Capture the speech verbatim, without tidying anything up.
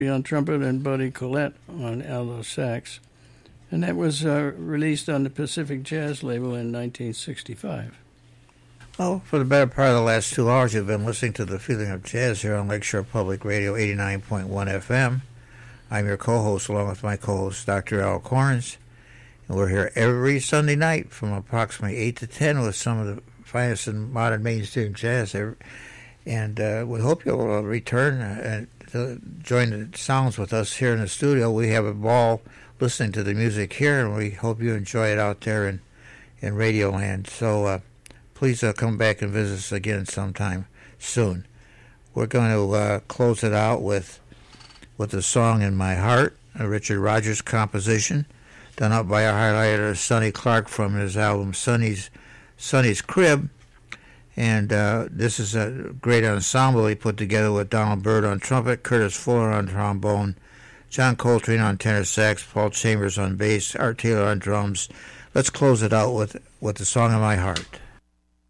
on trumpet and Buddy Collette on alto sax. And that was uh, released on the Pacific Jazz label in nineteen sixty-five. Well, for the better part of the last two hours, you've been listening to The Feeling of Jazz here on Lakeshore Public Radio eighty-nine point one F M. I'm your co-host, along with my co-host, Doctor Al Corns. And we're here every Sunday night from approximately eight to ten with some of the finest in modern mainstream jazz. And uh, we hope you'll uh, return and to join the sounds with us here in the studio. We have a ball listening to the music here, and we hope you enjoy it out there in, in Radio Land. So uh, please uh, come back and visit us again sometime soon. We're going to uh, close it out with with a song In My Heart, a Richard Rogers composition, done up by our highlighter Sonny Clark from his album Sonny's Sonny's Crib. And uh, this is a great ensemble he put together with Donald Byrd on trumpet, Curtis Fuller on trombone, John Coltrane on tenor sax, Paul Chambers on bass, Art Taylor on drums. Let's close it out with, with the song In My Heart.